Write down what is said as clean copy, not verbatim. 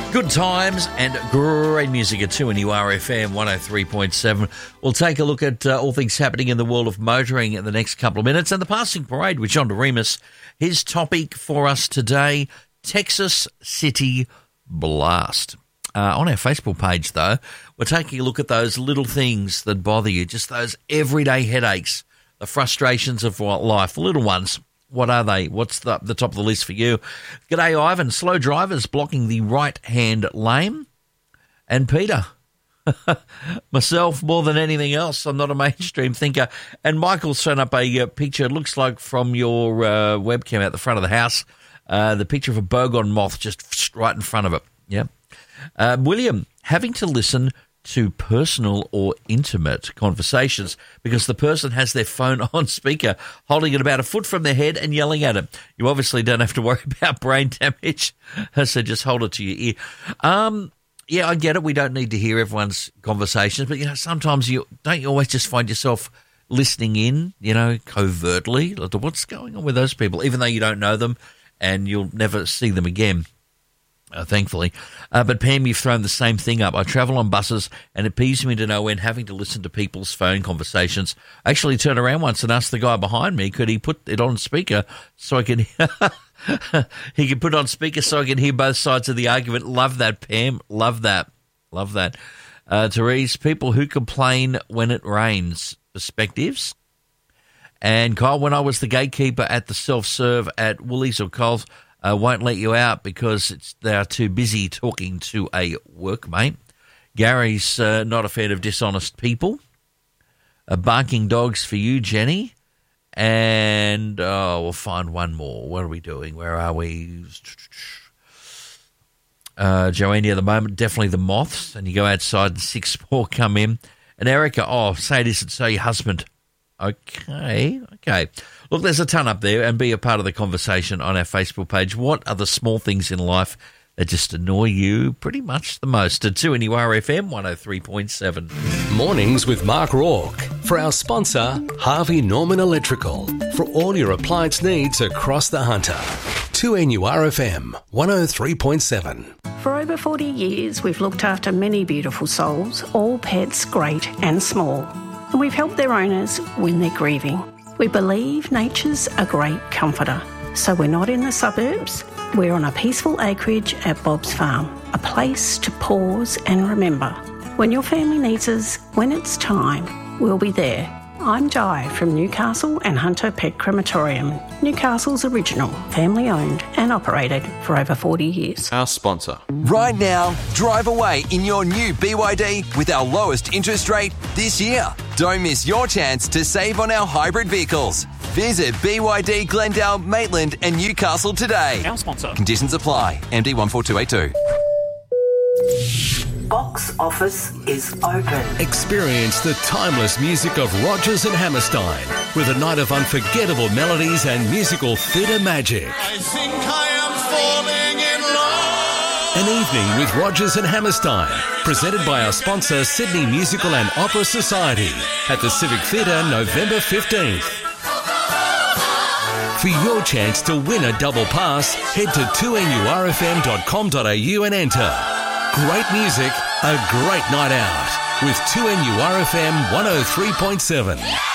Good times and great music at 2NURFM 103.7. We'll take a look at all things happening in the world of motoring in the next couple of minutes. And the passing parade with John DeRemus. His topic for us today, Texas City Blast. On our Facebook page, though, we're taking a look at those little things that bother you, just those everyday headaches, the frustrations of life, the little ones. What are they? What's the top of the list for you? G'day, Ivan. Slow drivers blocking the right-hand lane. And Peter. Myself, more than anything else. I'm not a mainstream thinker. And Michael's thrown up a picture, it looks like from your webcam out the front of the house, the picture of a bogon moth just right in front of it. Yeah. William, having to listen to personal or intimate conversations because the person has their phone on speaker, holding it about a foot from their head and yelling at it. You obviously don't have to worry about brain damage, so just hold it to your ear. Yeah, I get it. We don't need to hear everyone's conversations, but, sometimes you always just find yourself listening in, covertly to what's going on with those people, even though you don't know them and you'll never see them again. Thankfully. But Pam, you've thrown the same thing up. I travel on buses and it peeves me to no end having to listen to people's phone conversations. I actually turned around once and asked the guy behind me, could he put it on speaker so I can he could put it on speaker so I can hear both sides of the argument. Love that, Pam. Love that. Love that. Therese, people who complain when it rains. Perspectives. And Kyle, when I was the gatekeeper at the self-serve at Woolies or Coles, won't let you out because they are too busy talking to a workmate. Gary's not a fan of dishonest people. Barking dogs for you, Jenny. And we'll find one more. What are we doing? Where are we? Joanne, at the moment, definitely the moths. And you go outside and 6 more come in. And Erica, say it isn't so, your husband. Okay. Look, there's a ton up there, and be a part of the conversation on our Facebook page. What are the small things in life that just annoy you pretty much the most? At 2NURFM 103.7. Mornings with Mark Rourke. For our sponsor, Harvey Norman Electrical. For all your appliance needs across the Hunter. 2NURFM 103.7. For over 40 years, we've looked after many beautiful souls, all pets great and small. And we've helped their owners when they're grieving. We believe nature's a great comforter. So we're not in the suburbs. We're on a peaceful acreage at Bob's Farm, a place to pause and remember. When your family needs us, when it's time, we'll be there. I'm Di from Newcastle and Hunter Pet Crematorium, Newcastle's original, family-owned and operated for over 40 years. Our sponsor. Right now, drive away in your new BYD with our lowest interest rate this year. Don't miss your chance to save on our hybrid vehicles. Visit BYD Glendale, Maitland and Newcastle today. Our sponsor. Conditions apply. MD 14282. Box office is open. Experience the timeless music of Rodgers and Hammerstein with a night of unforgettable melodies and musical theatre magic. I think I am falling in love. An evening with Rodgers and Hammerstein, presented by our sponsor Sydney Musical and Opera Society at the Civic Theatre November 15th. For your chance to win a double pass, head to 2NURFM.com.au and enter. Great music, a great night out with 2NURFM 103.7.